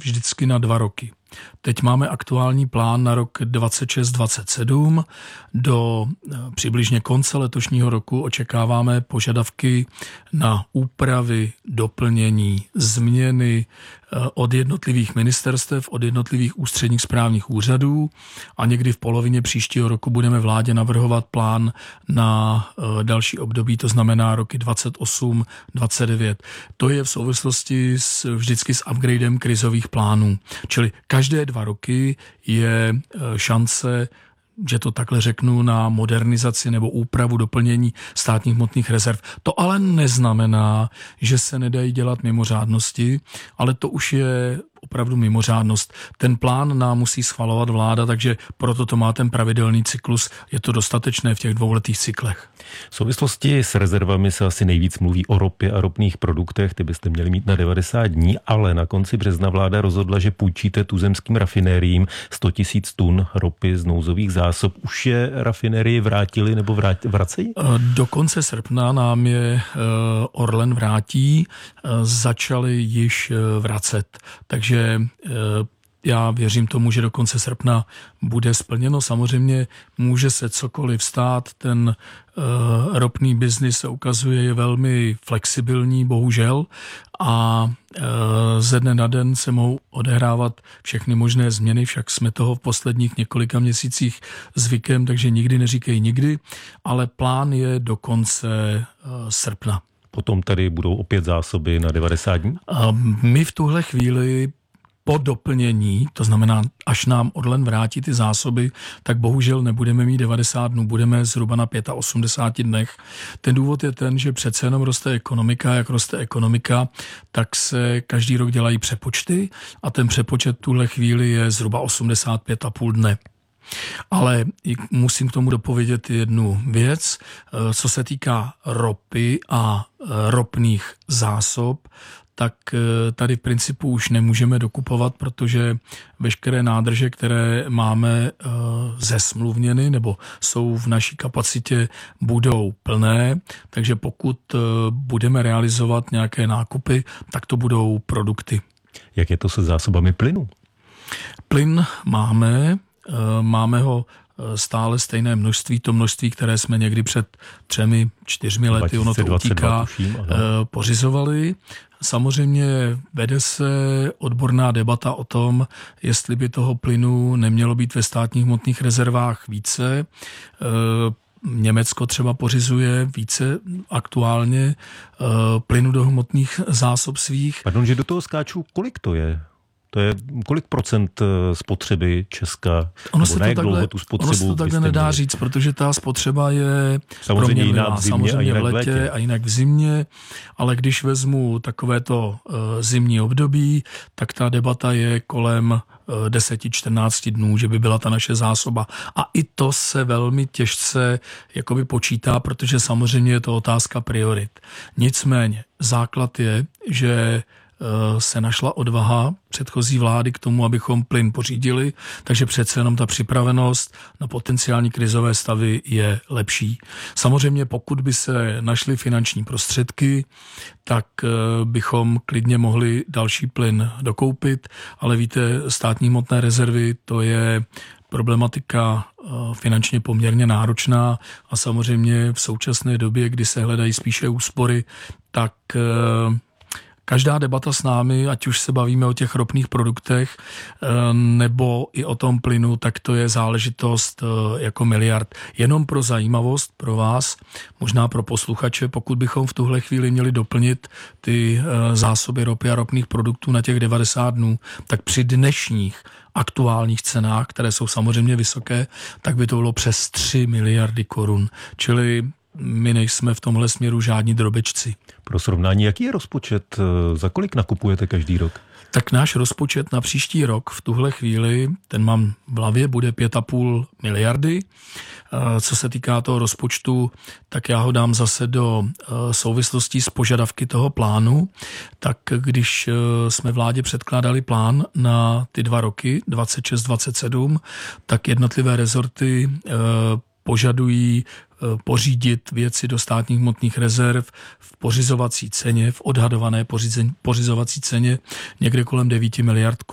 vždycky na 2 roky. Teď máme aktuální plán na rok 26-27. Do přibližně konce letošního roku očekáváme požadavky na úpravy, doplnění, změny od jednotlivých ministerstev, od jednotlivých ústředních správních úřadů a někdy v polovině příštího roku budeme vládě navrhovat plán na další období, to znamená roky 28-29. To je v souvislosti vždycky s upgradem krizových plánů. Čili každé 2 roky je šance, že to takhle řeknu, na modernizaci nebo úpravu, doplnění státních hmotných rezerv. To ale neznamená, že se nedají dělat mimořádnosti, ale to už je opravdu mimořádnost. Ten plán nám musí schvalovat vláda, takže proto to má ten pravidelný cyklus. Je to dostatečné v těch 2letých cyklech. V souvislosti s rezervami se asi nejvíc mluví o ropě a ropných produktech. Ty byste měli mít na 90 dní, ale na konci března vláda rozhodla, že půjčíte tuzemským rafinériím 100 000 tun ropy z nouzových zásob. Už je rafinérii vrátili nebo vracejí? Do konce srpna nám je Orlen vrátí, začali již vracet. Takže já věřím tomu, že do konce srpna bude splněno. Samozřejmě může se cokoliv stát. Ten ropný biznis se ukazuje je velmi flexibilní, bohužel. A ze dne na den se mohou odehrávat všechny možné změny, však jsme toho v posledních několika měsících zvykem, takže nikdy neříkej nikdy, ale plán je do konce srpna. Potom tady budou opět zásoby na 90 dní? My v tuhle chvíli po doplnění, to znamená, až nám Orlen vrátí ty zásoby, tak bohužel nebudeme mít 90 dnů, budeme zhruba na 85 dnech. Ten důvod je ten, že přece jenom roste ekonomika, jak roste ekonomika, tak se každý rok dělají přepočty a ten přepočet v tuhle chvíli je zhruba 85,5 dne. Ale musím k tomu dopovědět jednu věc. Co se týká ropy a ropných zásob, tak tady v principu už nemůžeme dokupovat, protože veškeré nádrže, které máme zesmluvněny nebo jsou v naší kapacitě, budou plné, takže pokud budeme realizovat nějaké nákupy, tak to budou produkty. Jak je to se zásobami plynu? Plyn máme ho stále stejné množství, to množství, které jsme někdy před 3-4 lety, ono to utíká, pořizovali. Samozřejmě vede se odborná debata o tom, jestli by toho plynu nemělo být ve státních hmotných rezervách více. Německo třeba pořizuje více aktuálně plynu do hmotných zásob svých. Pardon, že do toho skáču, kolik to je? To je kolik procent spotřeby Česka? Ono se to takhle nedá říct, protože ta spotřeba je samozřejmě samozřejmě v létě a jinak v zimě, ale když vezmu takovéto zimní období, tak ta debata je kolem 10-14 dnů, že by byla ta naše zásoba. A i to se velmi těžce jakoby počítá, protože samozřejmě je to otázka priorit. Nicméně základ je, že se našla odvaha předchozí vlády k tomu, abychom plyn pořídili, takže přece jenom ta připravenost na potenciální krizové stavy je lepší. Samozřejmě pokud by se našly finanční prostředky, tak bychom klidně mohli další plyn dokoupit, ale víte, státní hmotné rezervy, to je problematika finančně poměrně náročná a samozřejmě v současné době, kdy se hledají spíše úspory, tak každá debata s námi, ať už se bavíme o těch ropných produktech nebo i o tom plynu, tak to je záležitost jako miliard. Jenom pro zajímavost, pro vás, možná pro posluchače, pokud bychom v tuhle chvíli měli doplnit ty zásoby ropy a ropných produktů na těch 90 dnů, tak při dnešních aktuálních cenách, které jsou samozřejmě vysoké, tak by to bylo přes 3 miliardy korun. Čili my nejsme v tomhle směru žádní drobečci. Pro srovnání, jaký je rozpočet? Za kolik nakupujete každý rok? Tak náš rozpočet na příští rok v tuhle chvíli, ten mám v hlavě, bude 5,5 miliardy. Co se týká toho rozpočtu, tak já ho dám zase do souvislostí s požadavky toho plánu. Tak když jsme vládě předkládali plán na ty 2 roky, 26-27, tak jednotlivé rezorty požadují pořídit věci do státních hmotných rezerv v pořizovací ceně, v odhadované pořizovací ceně někde kolem 9 miliard.